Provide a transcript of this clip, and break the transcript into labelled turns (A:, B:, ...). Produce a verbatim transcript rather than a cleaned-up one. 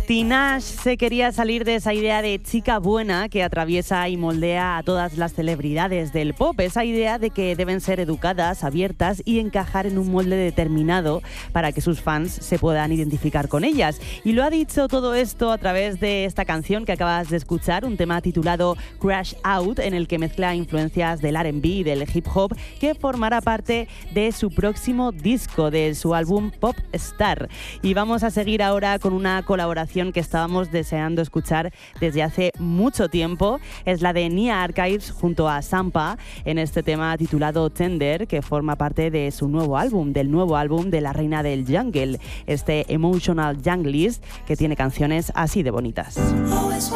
A: Tinashe se quería salir de esa idea de chica buena que atraviesa y moldea a todas las celebridades del pop. Esa idea de que deben ser educadas, abiertas y encajar en un molde determinado para que sus fans se puedan identificar con ellas. Y lo ha dicho todo esto a través de esta canción que acabas de escuchar, un tema titulado Crash Out, en el que mezcla influencias del R and B y del hip hop, que formará parte de su próximo disco, de su álbum Pop Star. Y vamos a seguir ahora con una colaboración que estábamos deseando escuchar desde hace mucho tiempo. Es la de Nia Archives junto a Sampa en este tema titulado Tender, que forma parte de su nuevo álbum, del nuevo álbum de la reina del jungle, este Emotional Junglist, que tiene canciones así de bonitas.